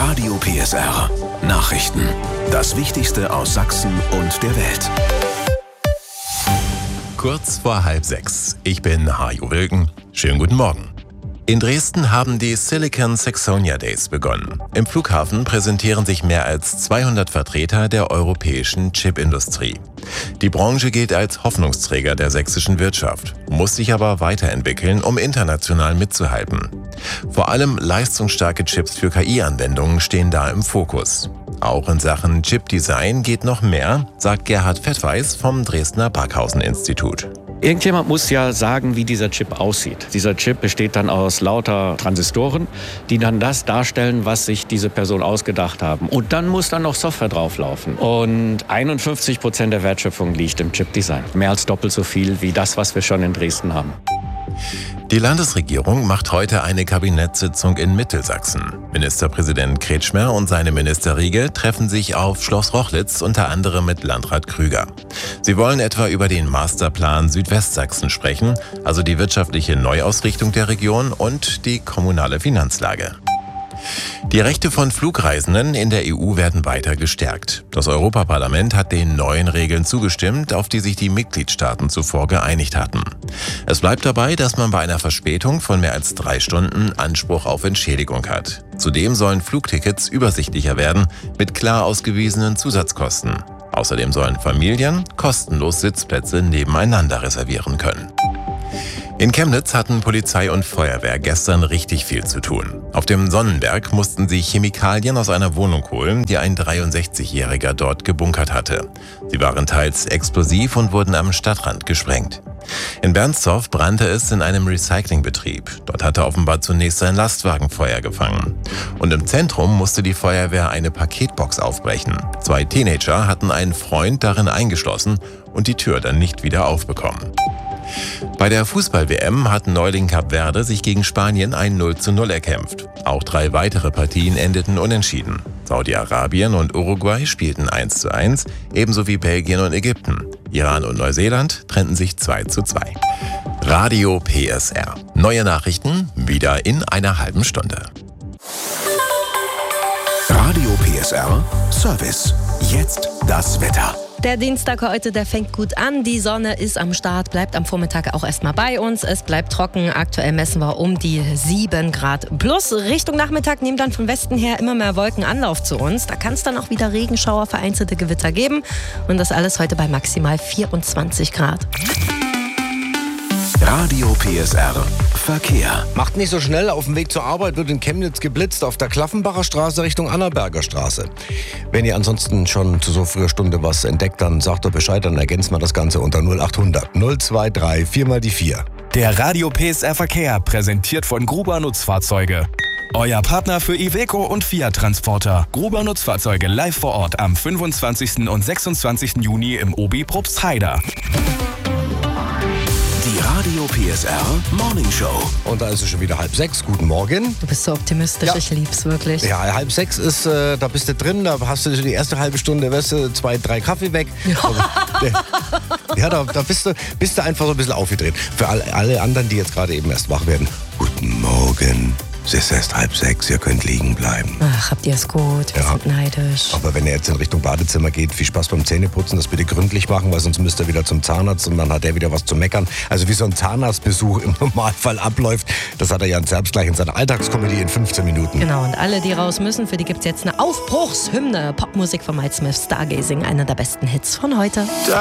Radio PSR. Nachrichten. Das Wichtigste aus Sachsen und der Welt. Kurz vor 5:30. Ich bin Hajo Wilken. Schönen guten Morgen. In Dresden haben die Silicon Saxonia Days begonnen. Im Flughafen präsentieren sich mehr als 200 Vertreter der europäischen Chipindustrie. Die Branche gilt als Hoffnungsträger der sächsischen Wirtschaft, muss sich aber weiterentwickeln, um international mitzuhalten. Vor allem leistungsstarke Chips für KI-Anwendungen stehen da im Fokus. Auch in Sachen Chipdesign geht noch mehr, sagt Gerhard Fettweis vom Dresdner Barkhausen-Institut. Irgendjemand muss ja sagen, wie dieser Chip aussieht. Dieser Chip besteht dann aus lauter Transistoren, die dann das darstellen, was sich diese Person ausgedacht haben. Und dann muss dann noch Software drauflaufen. Und 51% der Wertschöpfung liegt im Chipdesign. Mehr als doppelt so viel wie das, was wir schon in Dresden haben. Die Landesregierung macht heute eine Kabinettssitzung in Mittelsachsen. Ministerpräsident Kretschmer und seine Ministerriege treffen sich auf Schloss Rochlitz, unter anderem mit Landrat Krüger. Sie wollen etwa über den Masterplan Südwestsachsen sprechen, also die wirtschaftliche Neuausrichtung der Region und die kommunale Finanzlage. Die Rechte von Flugreisenden in der EU werden weiter gestärkt. Das Europaparlament hat den neuen Regeln zugestimmt, auf die sich die Mitgliedstaaten zuvor geeinigt hatten. Es bleibt dabei, dass man bei einer Verspätung von mehr als 3 Stunden Anspruch auf Entschädigung hat. Zudem sollen Flugtickets übersichtlicher werden, mit klar ausgewiesenen Zusatzkosten. Außerdem sollen Familien kostenlos Sitzplätze nebeneinander reservieren können. In Chemnitz hatten Polizei und Feuerwehr gestern richtig viel zu tun. Auf dem Sonnenberg mussten sie Chemikalien aus einer Wohnung holen, die ein 63-Jähriger dort gebunkert hatte. Sie waren teils explosiv und wurden am Stadtrand gesprengt. In Bernstorf brannte es in einem Recyclingbetrieb. Dort hatte offenbar zunächst ein Lastwagen Feuer gefangen. Und im Zentrum musste die Feuerwehr eine Paketbox aufbrechen. 2 Teenager hatten einen Freund darin eingeschlossen und die Tür dann nicht wieder aufbekommen. Bei der Fußball-WM hat Neuling Kap Verde sich gegen Spanien ein 0:0 erkämpft. Auch 3 weitere Partien endeten unentschieden. Saudi-Arabien und Uruguay spielten 1:1, ebenso wie Belgien und Ägypten. Iran und Neuseeland trennten sich 2:2. Radio PSR. Neue Nachrichten wieder in einer halben Stunde. Radio PSR Service. Jetzt das Wetter. Der Dienstag heute, der fängt gut an. Die Sonne ist am Start, bleibt am Vormittag auch erstmal bei uns. Es bleibt trocken. Aktuell messen wir um die 7 Grad plus. Richtung Nachmittag nehmen dann von Westen her immer mehr Wolken Anlauf zu uns. Da kann es dann auch wieder Regenschauer, vereinzelte Gewitter geben. Und das alles heute bei maximal 24 Grad. Radio PSR Verkehr. Macht nicht so schnell, auf dem Weg zur Arbeit wird in Chemnitz geblitzt auf der Klaffenbacher Straße Richtung Annaberger Straße. Wenn ihr ansonsten schon zu so früher Stunde was entdeckt, dann sagt doch Bescheid, dann ergänzt man das Ganze unter 0800 023 4x4. Der Radio PSR Verkehr, präsentiert von Gruber Nutzfahrzeuge. Euer Partner für Iveco und Fiat Transporter. Gruber Nutzfahrzeuge live vor Ort am 25. und 26. Juni im OB Probstheida. Die Radio PSR Morning Show. Und da ist es schon wieder 5:30. Guten Morgen. Du bist so optimistisch, Ja. Ich lieb's wirklich. Ja, 5:30 ist, da bist du drin, da hast du die erste halbe Stunde, weißt du, 2, 3 Kaffee weg. Ja, da bist du einfach so ein bisschen aufgedreht. Für alle anderen, die jetzt gerade eben erst wach werden. Guten Morgen. Es ist erst 5:30, ihr könnt liegen bleiben. Ach, habt ihr es gut? Wir sind neidisch. Aber wenn ihr jetzt in Richtung Badezimmer geht, viel Spaß beim Zähneputzen, das bitte gründlich machen, weil sonst müsst ihr wieder zum Zahnarzt und dann hat er wieder was zu meckern. Also wie so ein Zahnarztbesuch im Normalfall abläuft, das hat er Jan Zerbst gleich in seiner Alltagskomödie in 15 Minuten. Genau, und alle, die raus müssen, für die gibt's jetzt eine Aufbruchshymne. Popmusik von Mike Smith, Stargazing, einer der besten Hits von heute.